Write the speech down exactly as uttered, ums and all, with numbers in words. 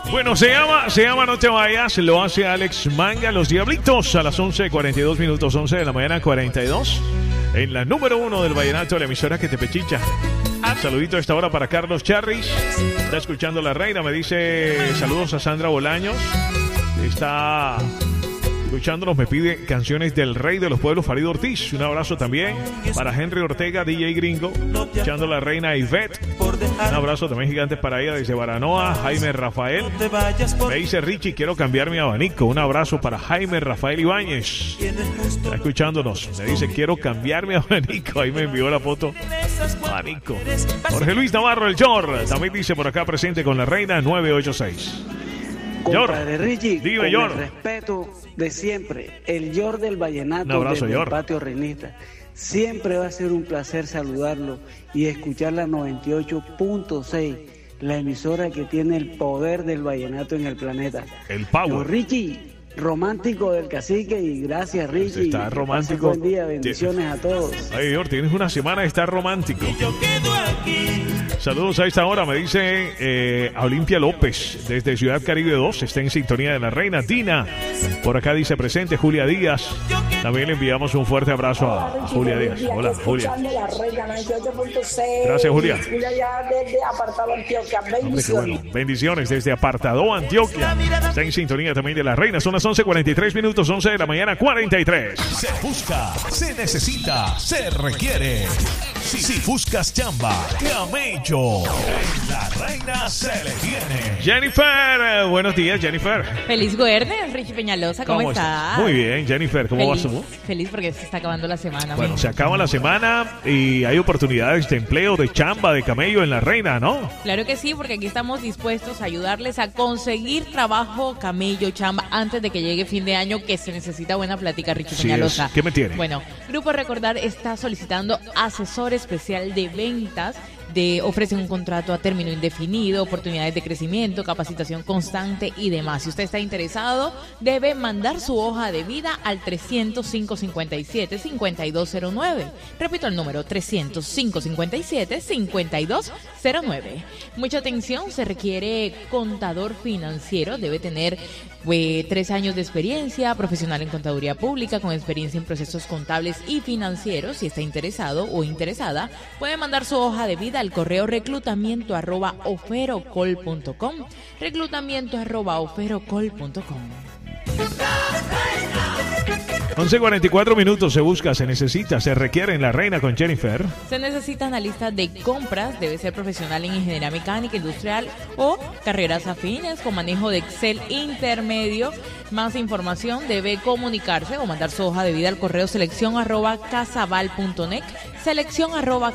Bueno, se llama, se llama No Te Vayas, lo hace Alex Manga, Los Diablitos, a las once cuarenta y dos minutos, once de la mañana cuarenta y dos, en la número uno del vallenato, la emisora que te pechicha. Saludito a esta hora para Carlos Charris, está escuchando La Reina, me dice saludos a Sandra Bolaños, está escuchándonos, me pide canciones del Rey de los Pueblos, Farid Ortiz. Un abrazo también para Henry Ortega, D J Gringo, escuchando La Reina Ivette. Un abrazo también gigante para ella desde Baranoa, Jaime Rafael. Me dice Richie, quiero cambiar mi abanico. Un abrazo para Jaime Rafael Ibáñez, está escuchándonos. Me dice, quiero cambiar mi abanico. Ahí me envió la foto. Abanico. Jorge Luis Navarro, el Yor, también dice por acá presente con La Reina nueve ocho seis. Compadre Richie, dime, con Yor. el respeto de siempre, el Yor del vallenato, un abrazo, desde Yor. el patio Reinista. Siempre va a ser un placer saludarlo y escuchar la noventa y ocho punto seis, la emisora que tiene el poder del vallenato en el planeta. El power. Yo, Richie, romántico del cacique, y gracias, Richie. Está romántico. Buen día, bendiciones a todos. Ay, Yor, tienes una semana de estar romántico. Saludos a esta hora, me dice eh, a Olimpia López, desde Ciudad Caribe dos, está en sintonía de La Reina. Tina, por acá dice presente, Julia Díaz. También le enviamos un fuerte abrazo a Hola, Julia Richie, Díaz. Hola, Julia. La Reina noventa y ocho punto seis. Gracias, Julia. Julia ya desde Apartado Antioquia. Hombre, qué Bendiciones. bueno. Bendiciones desde Apartado Antioquia. Está en sintonía también de La Reina. Son las once cuarenta y tres minutos, once de la mañana cuarenta y tres. Se busca, se necesita, se requiere. Si, si buscas chamba, camello. En La Reina se le tiene. Jennifer, eh, buenos días, Jennifer. Feliz viernes, Richie Peñalosa, ¿cómo, estás? Muy bien, Jennifer, ¿cómo feliz, vas tú? Feliz porque se está acabando la semana. Bueno, amigo. se acaba la semana y hay oportunidades de empleo, de chamba, de camello en La Reina, ¿no? Claro que sí, porque aquí estamos dispuestos a ayudarles a conseguir trabajo, camello, chamba, antes de que llegue fin de año, que se necesita buena plática, Richie Sí Peñalosa. es. ¿Qué me tiene? Bueno, Grupo Recordar está solicitando asesor especial de ventas. De, ofrecen un contrato a término indefinido, oportunidades de crecimiento, capacitación constante y demás. Si usted está interesado, debe mandar su hoja de vida al trescientos cinco cincuenta y siete, cincuenta y dos cero nueve. Repito el número, trescientos cinco cincuenta y siete, cincuenta y dos cero nueve. Mucha atención, se requiere contador financiero, debe tener pues, tres años de experiencia, profesional en contaduría pública, con experiencia en procesos contables y financieros. Si está interesado o interesada, puede mandar su hoja de vida al correo reclutamiento arroba oferocol punto com, reclutamiento arroba oferocol punto com. once cuarenta y cuatro minutos, se busca, se necesita, se requiere en La Reina con Jennifer. Se necesita analista de compras, debe ser profesional en ingeniería mecánica, industrial o carreras afines con manejo de Excel intermedio. Más información debe comunicarse o mandar su hoja de vida al correo selección arroba casabal punto net, selección arroba